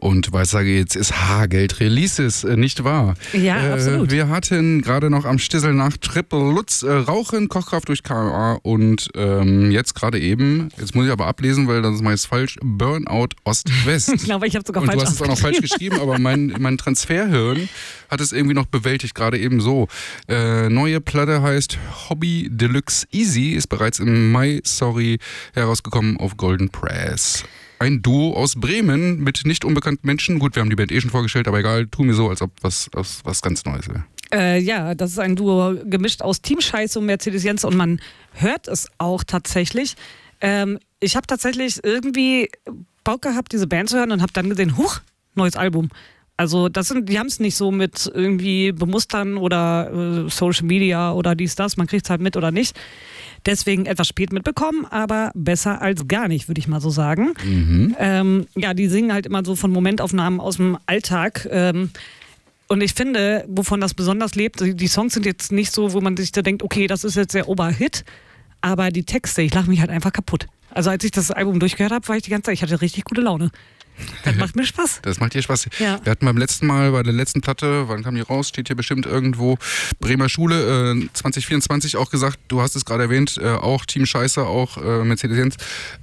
Und weiter geht's, es hagelt Releases, nicht wahr? Ja, absolut. Wir hatten gerade noch am Stissel nach Triple Lutz Rauchen, Kochkraft durch KMA und jetzt gerade eben, jetzt muss ich aber ablesen, weil das ist meist falsch, Burnout Ost-West. Ich glaube, ich habe sogar und falsch du hast es auch noch falsch geschrieben, aber mein Transferhirn hat es irgendwie noch bewältigt, gerade eben so. Neue Platte heißt Hobby Deluxe Easy, ist bereits im Mai, herausgekommen auf Golden Press. Ein Duo aus Bremen mit nicht unbekannten Menschen. Gut, wir haben die Band schon vorgestellt, aber egal, tu mir so, als ob was ganz Neues wäre. Ja, das ist ein Duo gemischt aus Team Scheiße und Mercedes Jens und man hört es auch tatsächlich. Ich habe tatsächlich irgendwie Bock gehabt, diese Band zu hören und habe dann gesehen, neues Album. Also die haben es nicht so mit irgendwie Bemustern oder Social Media oder dies, das, man kriegt es halt mit oder nicht. Deswegen etwas spät mitbekommen, aber besser als gar nicht, würde ich mal so sagen. Mhm. Ja, die singen halt immer so von Momentaufnahmen aus dem Alltag. Und ich finde, wovon das besonders lebt, die Songs sind jetzt nicht so, wo man sich da denkt, okay, das ist jetzt der Oberhit, aber die Texte, ich lache mich halt einfach kaputt. Also als ich das Album durchgehört habe, war ich die ganze Zeit, ich hatte richtig gute Laune. Das macht mir Spaß. Das macht dir Spaß. Ja. Wir hatten beim letzten Mal, bei der letzten Platte, wann kam die raus? Steht hier bestimmt irgendwo, Bremer Schule, 2024 auch gesagt, du hast es gerade erwähnt, auch Team Scheiße, auch Mercedes-Benz,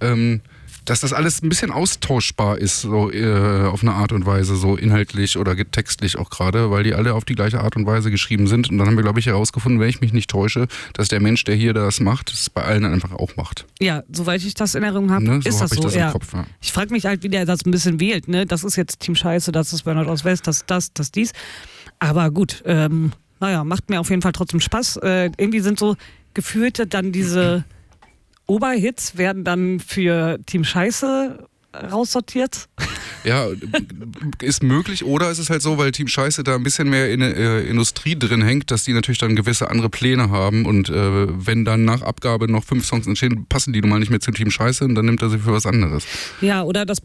dass das alles ein bisschen austauschbar ist, so auf eine Art und Weise, so inhaltlich oder textlich auch gerade, weil die alle auf die gleiche Art und Weise geschrieben sind. Und dann haben wir, glaube ich, herausgefunden, wenn ich mich nicht täusche, dass der Mensch, der hier das macht, das bei allen einfach auch macht. Ja, soweit ich das in Erinnerung habe, Ne? So ist das hab ich so. das im Kopf, ja. Ich frage mich halt, wie der das ein bisschen wählt. Ne? Das ist jetzt Team Scheiße, das ist Burnout Ost-West, das, dies. Aber gut, macht mir auf jeden Fall trotzdem Spaß. Irgendwie sind so gefühlte dann diese Oberhits werden dann für Team Scheiße raussortiert. Ja, ist möglich. Oder ist es halt so, weil Team Scheiße da ein bisschen mehr in Industrie drin hängt, dass die natürlich dann gewisse andere Pläne haben und wenn dann nach Abgabe noch 5 Songs entstehen, passen die nun mal nicht mehr zu Team Scheiße und dann nimmt er sie für was anderes. Ja, oder das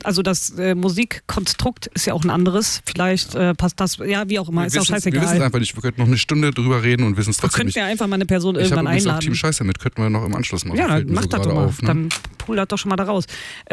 Musikkonstrukt ist ja auch ein anderes. Vielleicht passt das, ja, wie auch immer, ist auch scheißegal. Wir wissen es einfach nicht. Wir könnten noch eine Stunde drüber reden und wissen es trotzdem nicht. Wir könnten ja einfach mal eine Person irgendwann einladen. Ich habe auch Team Scheiße mit, könnten wir noch im Anschluss machen. Ja, dann macht das doch mal. Auf, ne? Dann pool das doch schon mal da raus.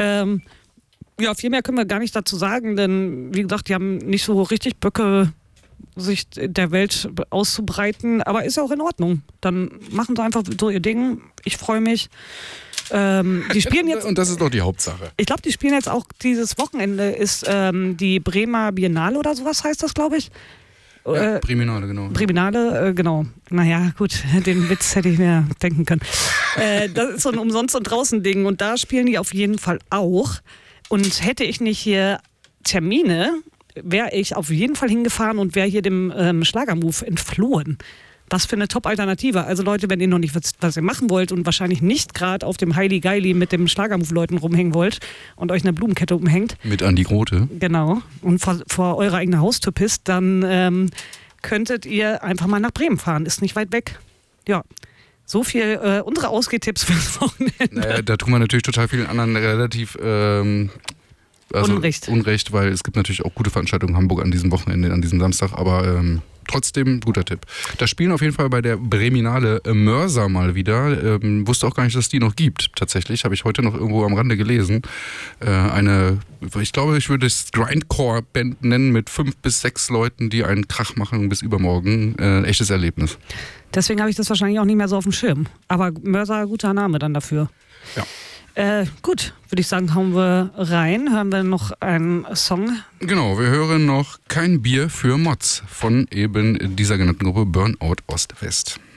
Ja, viel mehr können wir gar nicht dazu sagen, denn wie gesagt, die haben nicht so richtig Böcke, sich der Welt auszubreiten, aber ist ja auch in Ordnung. Dann machen sie einfach so ihr Ding. Ich freue mich. Die spielen jetzt. Und das ist doch die Hauptsache. Ich glaube, die spielen jetzt auch dieses Wochenende, ist die Bremer Biennale oder sowas heißt das, glaube ich. Ja, Priminale, genau. Priminale, genau. Naja, gut, den Witz hätte ich mir denken können. Das ist so ein Umsonst- und Draußen-Ding und da spielen die auf jeden Fall auch. Und hätte ich nicht hier Termine, wäre ich auf jeden Fall hingefahren und wäre hier dem Schlagermove entflohen. Was für eine Top-Alternative. Also Leute, wenn ihr noch nicht wisst, was ihr machen wollt und wahrscheinlich nicht gerade auf dem Heili Geili mit dem Schlagermove-Leuten rumhängen wollt und euch eine Blumenkette umhängt. Mit Andi Grote. Genau. Und vor eurer eigenen Haustür pisst, dann könntet ihr einfach mal nach Bremen fahren. Ist nicht weit weg. Ja. So viel unsere Ausgehtipps fürs Wochenende. Naja, da tun wir natürlich total vielen anderen relativ Unrecht, weil es gibt natürlich auch gute Veranstaltungen in Hamburg an diesem Wochenende, an diesem Samstag, aber trotzdem guter Tipp. Da spielen auf jeden Fall bei der Breminale Mörser mal wieder. Wusste auch gar nicht, dass es die noch gibt. Tatsächlich, habe ich heute noch irgendwo am Rande gelesen. Ich glaube, ich würde es Grindcore-Band nennen mit 5 bis 6 Leuten, die einen Krach machen bis übermorgen. Echtes Erlebnis. Deswegen habe ich das wahrscheinlich auch nicht mehr so auf dem Schirm. Aber Mörser, guter Name dann dafür. Ja. Gut, würde ich sagen, hauen wir rein. Hören wir noch einen Song. Genau, wir hören noch Kein Bier für Mods von eben dieser genannten Gruppe Burnout Ost-West.